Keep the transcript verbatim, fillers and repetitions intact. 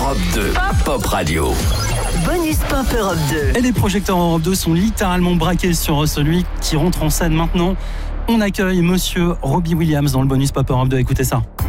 Europe deux, Pop Radio. Bonus Pop Europe deux. Et les projecteurs Europe deux sont littéralement braqués sur celui qui rentre en scène maintenant. On accueille Monsieur Robbie Williams dans le Bonus Pop Europe deux. Écoutez ça.